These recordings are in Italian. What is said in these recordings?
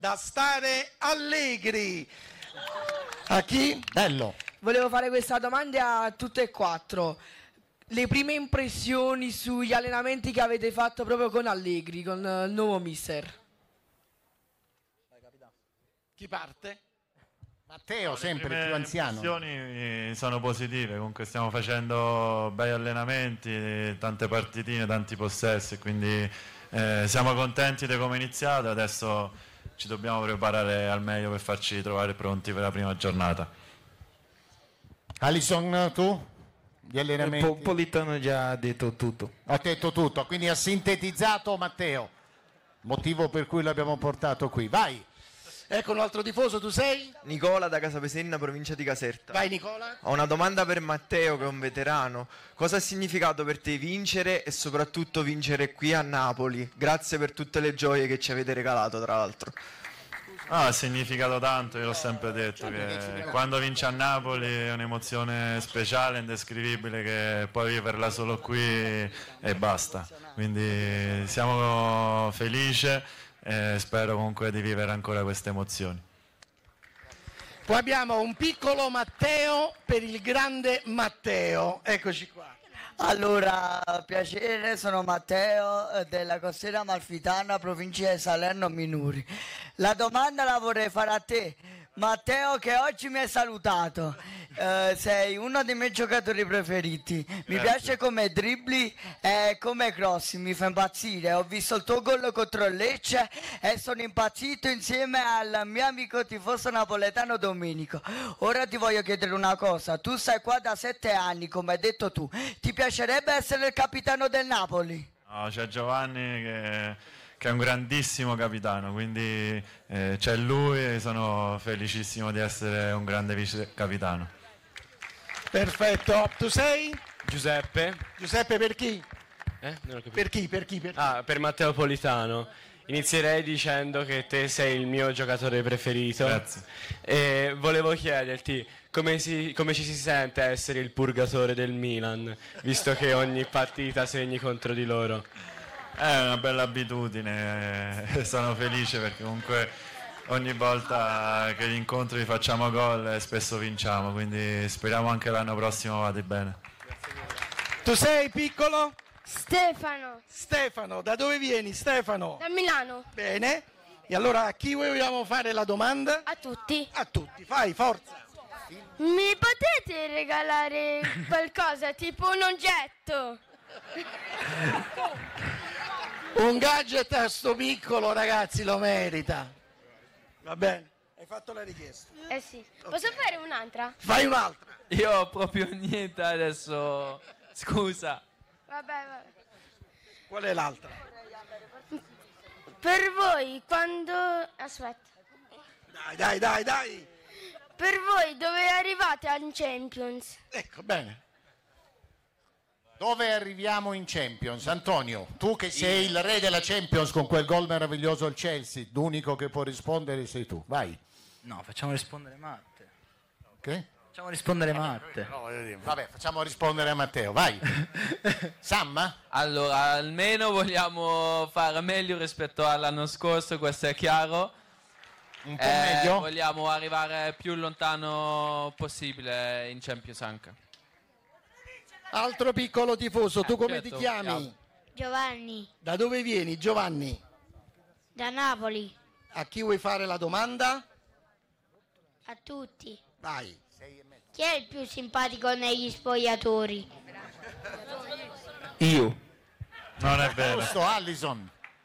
da stare allegri. A chi? Bello. Volevo fare questa domanda a tutte e quattro. Le prime impressioni sugli allenamenti che avete fatto proprio con Allegri, con il nuovo mister. Chi parte? Matteo, sempre Le più anziano. Le impressioni sono positive, comunque stiamo facendo bei allenamenti, tante partitine, tanti possessi, quindi siamo contenti di come è iniziato, adesso ci dobbiamo preparare al meglio per farci trovare pronti per la prima giornata. Alisson, tu? Gli allenamenti? Politano già ha detto tutto. Ha detto tutto, quindi ha sintetizzato Matteo, motivo per cui l'abbiamo portato qui. Vai! Ecco un altro tifoso, tu sei? Nicola da Casapesenna, provincia di Caserta. Vai Nicola. Ho una domanda per Matteo, che è un veterano. Cosa ha significato per te vincere e soprattutto vincere qui a Napoli? Grazie per tutte le gioie che ci avete regalato, tra l'altro. Ha significato tanto, io l'ho sempre detto, che quando vince a Napoli è un'emozione speciale, indescrivibile, che puoi viverla solo qui e basta. Quindi siamo felici e spero comunque di vivere ancora queste emozioni. Poi abbiamo un piccolo Matteo per il grande Matteo. Eccoci qua. Allora, piacere, sono Matteo della Costiera Amalfitana, provincia di Salerno Minuri. La domanda la vorrei fare a te, Matteo, che oggi mi hai salutato. Sei uno dei miei giocatori preferiti. Mi piace come dribbli e come crossi, mi fa impazzire. Ho visto il tuo gol contro il Lecce e sono impazzito insieme al mio amico tifoso napoletano Domenico. Ora ti voglio chiedere una cosa. Tu stai qua da 7 anni, come hai detto tu. Ti piacerebbe essere il capitano del Napoli? No, c'è Giovanni che è un grandissimo capitano, quindi c'è lui e sono felicissimo di essere un grande vice capitano. Perfetto. Tu sei? Giuseppe. Giuseppe per chi? Non ho capito. Per chi? Per chi? Per chi? Ah, per Matteo Politano. Inizierei dicendo che te sei il mio giocatore preferito. Grazie. E volevo chiederti come ci si sente essere il purgatore del Milan, visto che ogni partita segni contro di loro. È una bella abitudine, sono felice perché comunque ogni volta che gli incontri facciamo gol e spesso vinciamo, quindi speriamo anche l'anno prossimo vada bene. Tu sei piccolo? Stefano. Stefano, da dove vieni Stefano? Da Milano. Bene. E allora a chi vogliamo fare la domanda? A tutti. A tutti, fai, forza. Mi potete regalare qualcosa, tipo un oggetto? Un gadget a sto piccolo, ragazzi, lo merita. Va bene? Hai fatto la richiesta. Eh sì. Posso fare un'altra? Fai un'altra. Io ho proprio niente adesso. Scusa. Vabbè. Qual è l'altra? Per voi quando... Aspetta. Dai. Per voi dove arrivate in Champions? Ecco, bene. Dove arriviamo in Champions? Antonio, tu che sei il re della Champions con quel gol meraviglioso al Chelsea, l'unico che può rispondere sei tu, vai. No, facciamo rispondere Matte. Ok? Facciamo rispondere Matte. Vabbè, facciamo rispondere a Matteo, vai. Sam? Allora, almeno vogliamo fare meglio rispetto all'anno scorso, questo è chiaro. Un po' meglio? Vogliamo arrivare più lontano possibile in Champions anche. Altro piccolo tifoso, tu come certo, ti chiami? Giovanni. Da dove vieni Giovanni? Da Napoli. A chi vuoi fare la domanda? A tutti. Vai. Chi è il più simpatico negli spogliatori? Io. Non è vero. Giusto, Allison.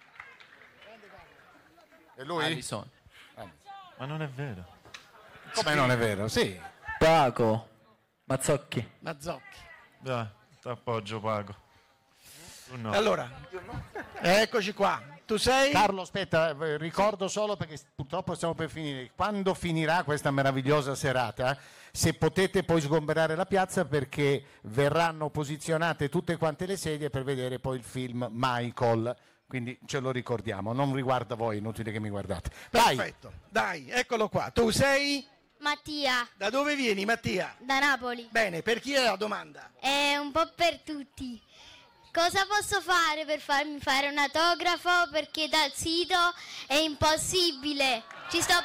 E lui? Alisson. Ma non è vero. Come non è vero? Sì. Paco. Mazzocchi. Mazzocchi. Dai, ti appoggio Pago. Tu no. Allora, eccoci qua. Tu sei? Carlo, aspetta, ricordo solo perché purtroppo stiamo per finire. Quando finirà questa meravigliosa serata, se potete poi sgomberare la piazza perché verranno posizionate tutte quante le sedie per vedere poi il film Michael. Quindi ce lo ricordiamo, non riguarda voi, inutile che mi guardate. Vai. Perfetto, dai, eccolo qua. Tu sei? Mattia. Da dove vieni Mattia? Da Napoli. Bene, per chi è la domanda? È un po' per tutti. Cosa posso fare per farmi fare un autografo? Perché dal sito è impossibile. Ci sto